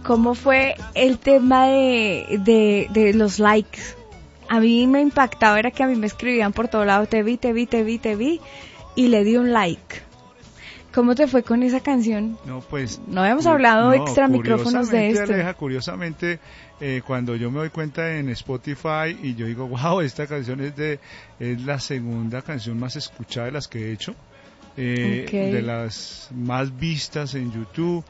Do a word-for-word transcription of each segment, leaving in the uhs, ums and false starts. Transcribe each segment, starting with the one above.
¿Cómo fue el tema de, de, de los likes? A mí me impactaba, era que a mí me escribían por todo lado, te vi, te vi, te vi, te vi, y le di un like. ¿Cómo te fue con esa canción? No, pues... No habíamos hablado no, extra micrófonos de esto. Aleja, curiosamente, eh, cuando yo me doy cuenta en Spotify y yo digo, wow, esta canción es de es la segunda canción más escuchada de las que he hecho, eh, okay. de las más vistas en YouTube.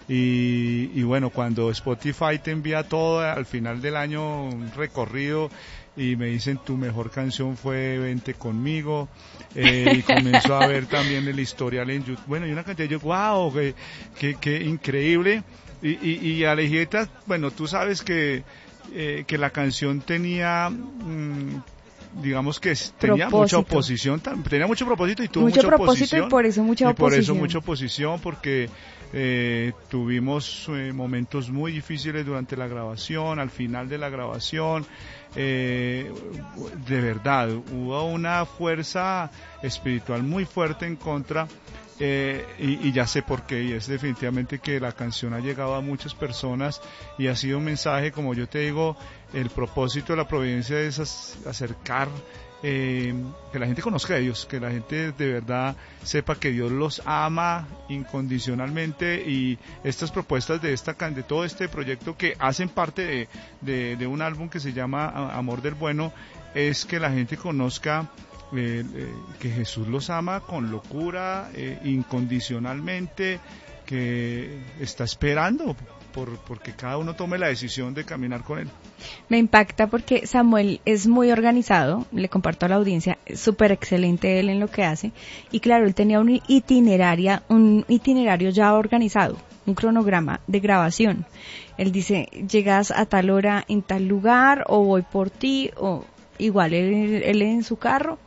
Y, y bueno, cuando Spotify te envía todo al final del año un recorrido y me dicen tu mejor canción fue Vente Conmigo, eh, y comenzó a ver también el historial en YouTube, bueno, y una cantidad, yo, wow, qué, qué, qué increíble, y, y, y Alejeta, bueno, tú sabes que, eh, que la canción tenía... Mmm, digamos que tenía propósito. mucha oposición, tenía mucho propósito y tuvo mucho mucha propósito oposición. Y por eso mucha y oposición. por eso mucha oposición, porque eh, tuvimos eh, momentos muy difíciles durante la grabación, al final de la grabación, eh, de verdad, hubo una fuerza espiritual muy fuerte en contra. Eh, y, y ya sé por qué, y es definitivamente que la canción ha llegado a muchas personas y ha sido un mensaje, como yo te digo, el propósito de la providencia es acercar, eh, que la gente conozca a Dios, que la gente de verdad sepa que Dios los ama incondicionalmente, y estas propuestas de esta de todo este proyecto que hacen parte de, de, de un álbum que se llama Amor del Bueno, es que la gente conozca Eh, eh, que Jesús los ama con locura, eh, incondicionalmente, que está esperando por porque cada uno tome la decisión de caminar con él. Me impacta porque Samuel es muy organizado, le comparto a la audiencia, es súper excelente él en lo que hace, y claro, él tenía un itinerario, un itinerario ya organizado, un cronograma de grabación. Él dice, llegas a tal hora en tal lugar, o voy por ti, o igual él, él en su carro.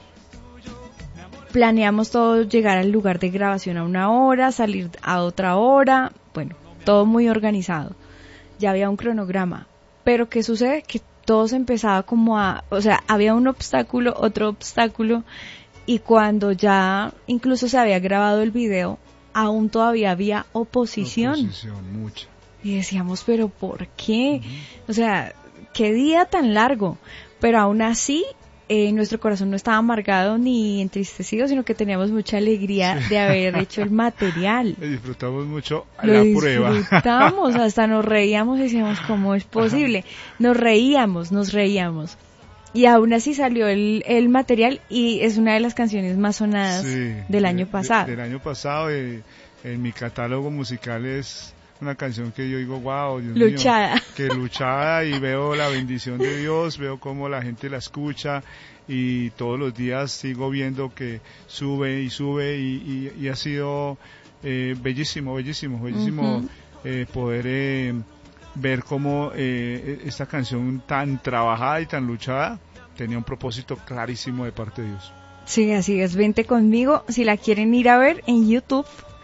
Planeamos todo, llegar al lugar de grabación a una hora, salir a otra hora, bueno, todo muy organizado. Ya había un cronograma, pero ¿qué sucede? Que todo se empezaba como a, o sea, había un obstáculo, otro obstáculo, y cuando ya incluso se había grabado el video, aún todavía había oposición. Oposición, mucha. Y decíamos, ¿pero por qué? Uh-huh. O sea, ¿qué día tan largo? Pero aún así, Eh, nuestro corazón no estaba amargado ni entristecido, sino que teníamos mucha alegría sí. de haber hecho el material. Disfrutamos mucho Lo la disfrutamos, prueba. Disfrutamos, hasta nos reíamos y decíamos, ¿cómo es posible? Nos reíamos, nos reíamos. Y aún así salió el, el material, y es una de las canciones más sonadas sí, del año de, pasado. De, del año pasado, eh, en mi catálogo musical es una canción que yo digo, wow, Dios luchada. mío, que luchada, y veo la bendición de Dios, veo cómo la gente la escucha, y todos los días sigo viendo que sube y sube, y, y, y ha sido eh, bellísimo, bellísimo, bellísimo uh-huh. eh, poder eh, ver cómo eh, esta canción tan trabajada y tan luchada tenía un propósito clarísimo de parte de Dios. Sí, así es, Vente Conmigo, si la quieren ir a ver en YouTube.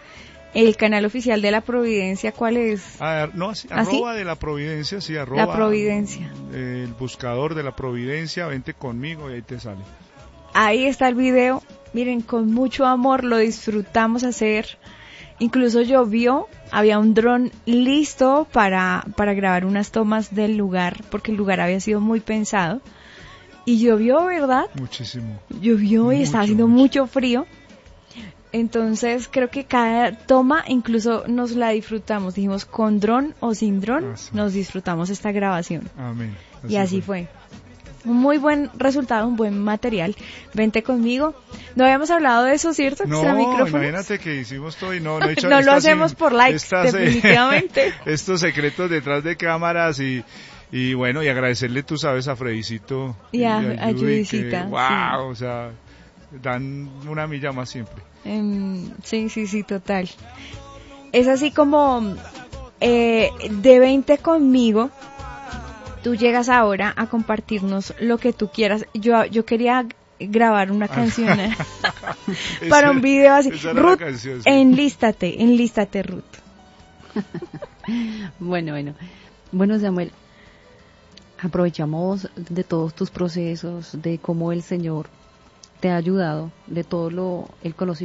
El canal oficial de La Providencia, ¿cuál es? Ah, no, sí, ¿Ah, arroba sí? de La Providencia, sí, arroba. La Providencia. Eh, el buscador de La Providencia, Vente Conmigo, y ahí te sale. Ahí está el video, miren, con mucho amor lo disfrutamos hacer. Incluso llovió, había un dron listo para, para grabar unas tomas del lugar, porque el lugar había sido muy pensado. Y llovió, ¿verdad? Muchísimo. Llovió y mucho, estaba haciendo mucho. mucho frío. Entonces creo que cada toma incluso nos la disfrutamos, dijimos con dron o sin dron, ah, sí. nos disfrutamos esta grabación. Amén. Así y así fue. fue. Un muy buen resultado, un buen material. Vente Conmigo. No habíamos hablado de eso, ¿cierto? No, imagínate que hicimos todo y no no, he hecho, no lo hacemos sin, por likes, estas, definitivamente. Eh, estos secretos detrás de cámaras y y bueno, y agradecerle, tú sabes, a Fredicito y a, y a, a Judicita. Wow, sí. O sea, dan una milla más siempre. Um, sí, sí, sí, total. Es así como eh, de Vente Conmigo, tú llegas ahora a compartirnos lo que tú quieras. Yo yo quería grabar una canción para un video así. Ruth, canción, sí. enlístate, enlístate, Ruth. Bueno, bueno. Bueno, Samuel, aprovechamos de todos tus procesos, de cómo el Señor te ha ayudado, de todo lo el conocimiento